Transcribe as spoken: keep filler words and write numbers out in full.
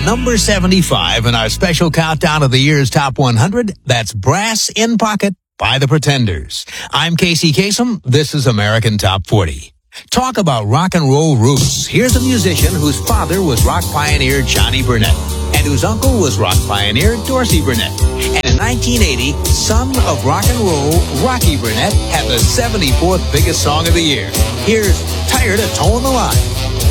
number seventy-five in our special countdown of the year's top one hundred. That's Brass in Pocket by the Pretenders. I'm Casey Kasem. This is American Top forty. Talk about rock and roll roots. Here's a musician whose father was rock pioneer Johnny Burnett and whose uncle was rock pioneer Dorsey Burnett. And in nineteen eighty, son of rock and roll, Rocky Burnett had the seventy-fourth biggest song of the year. Here's Tired of Towing the Line.